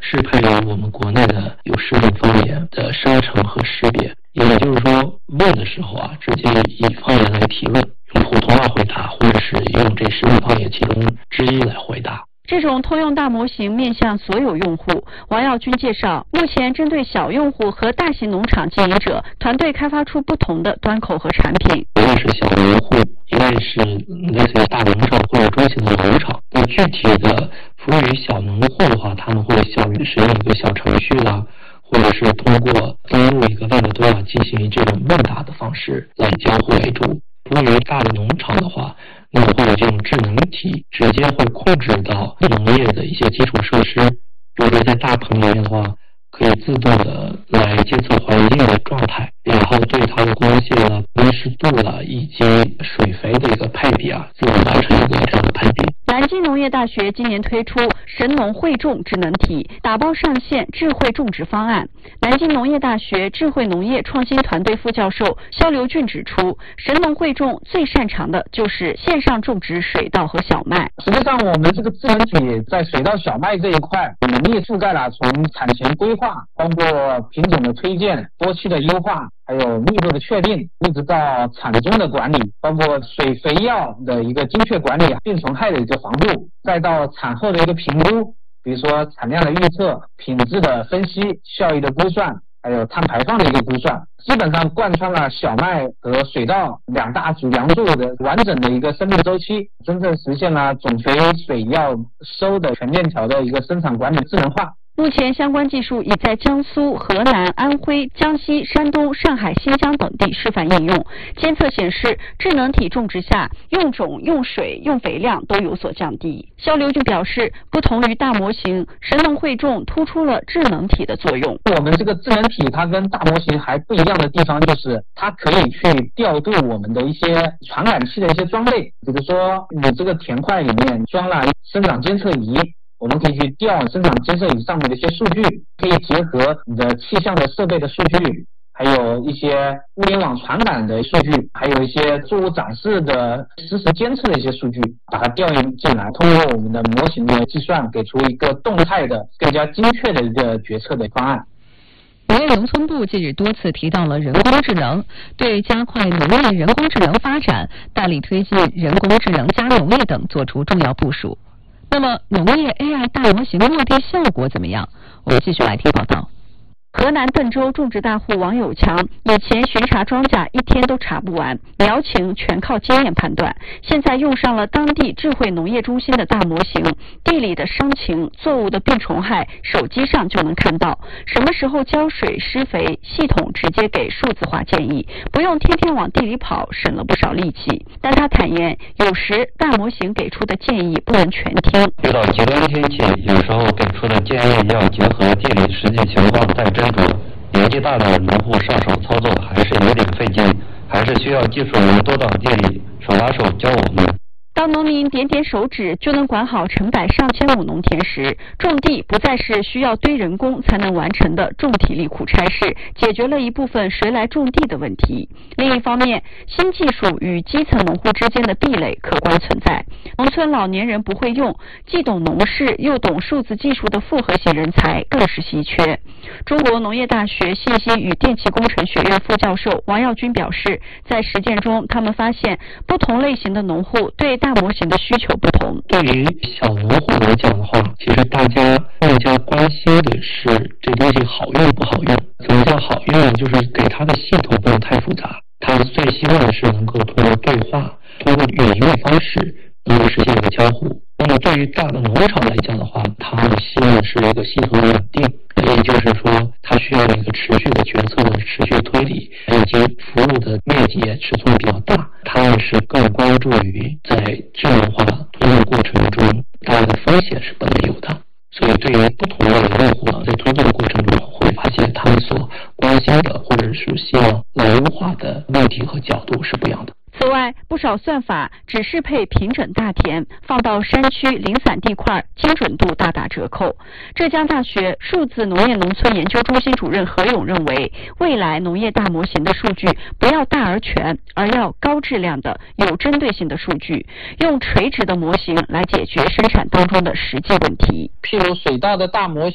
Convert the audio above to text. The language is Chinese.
适配于我们国内的有识别方言的生成和识别。也就是说，问的时候啊，直接以方言来提问，用普通话回答，或者是用这10种方言其中之一来回答。 这种通用大模型面向所有用户。王耀军介绍，目前针对小用户和大型农场经营者，团队开发出不同的端口和产品。 一类是小农户，一类是类似于大农场或者中型的农场。那具体的服务于小农户的话，他们会使用一个小程序啦，或者是通过登录一个问答端啊，进行这种问答的方式来交互为主。服务于大的农场的话，那么会有这种智能体直接会控制到农业的一些基础设施，比如说在大棚里面的话，可以自动的来监测环境的状态，然后对它的光线了、温湿度了以及水肥的一个配比啊，自动完成一个这样的配比。 南京农业大学今年推出神农汇种智能体，打包上线智慧种植方案。南京农业大学智慧农业创新团队副教授肖刘俊指出，神农汇种最擅长的就是线上种植水稻和小麦。 实际上，我们这个智能体在水稻、小麦这一块能力覆盖了从产前规划，包括品种的推荐、多期的优化，还有密度的确定，一直到产中的管理，包括水肥药的一个精确管理，病虫害的一个防护，再到产后的一个评估，比如说产量的预测、品质的分析、效益的估算，还有碳排放的一个估算，基本上贯穿了小麦和水稻2大主梁柱的完整的一个生命周期，真正实现了种肥水药收的全链条的一个生产管理智能化。 目前相关技术已在江苏、河南、安徽、江西、山东、上海、新疆等地示范应用。监测显示，智能体种植下用种、用水、用肥量都有所降低。肖刘俊表示，不同于大模型，神农汇种突出了智能体的作用。 我们这个智能体它跟大模型还不一样的地方，就是它可以去调度我们的一些传感器的一些装备，比如说你这个田块里面装了生长监测仪，我们可以去调生长监测仪上面的一些数据，可以结合你的气象的设备的数据，还有一些物联网传感的数据，还有一些作物长势的实时监测的一些数据，把它调用进来，通过我们的模型的计算，给出一个动态的、更加精确的一个决策的方案。 农业农村部近日多次提到了人工智能，对加快农业人工智能发展、大力推进人工智能加农业等做出重要部署。那么，农业 AI 大模型落地效果怎么样？我们继续来听报道。 河南邓州种植大户王有强以前巡查庄稼一天都查不完，苗情全靠经验判断。现在用上了当地智慧农业中心的大模型，地里的伤情、作物的病虫害，手机上就能看到。什么时候浇水、施肥，系统直接给数字化建议，不用天天往地里跑，省了不少力气。但他坦言，有时大模型给出的建议不能全听。 遇到极端天气，有时候给出的建议要结合地理实际情况再斟酌。年纪大的农户上手操作还是有点费劲，还是需要技术人多到地里手拉手教我们。 当农民点点手指就能管好成百上千亩农田时，种地不再是需要堆人工才能完成的重体力苦差事，解决了一部分谁来种地的问题。另一方面，新技术与基层农户之间的壁垒客观存在。农村老年人不会用，既懂农事又懂数字技术的复合型人才更是稀缺。中国农业大学信息与电气工程学院副教授王耀军表示，在实践中，他们发现不同类型的农户对大模型的需求不同。 对于小农户来讲的话，其实大家更加关心的是这东西好用不好用。怎么叫好用？就是给它的系统不能太复杂。他最希望的是能够通过对话，通过语音的方式，能够实现一个交互。那么对于大的农场来讲的话，他们希望是一个系统的稳定，也就是说，它需要一个持续的决策的持续推理，以及服务的面积也尺寸比较大。他们是更关注于在智能化推动过程中，它的风险是不能有的。所以对于不同的用户在推动的过程中，会发现他们所关心的或者是希望来优化的问题和角度是不一样的。 此外，不少算法只适配平整大田，放到山区零散地块，精准度大打折扣。浙江大学数字农业农村研究中心主任何勇认为，未来农业大模型的数据不要大而全，而要高质量的、有针对性的数据，用垂直的模型来解决生产当中的实际问题。 譬如水稻的大模型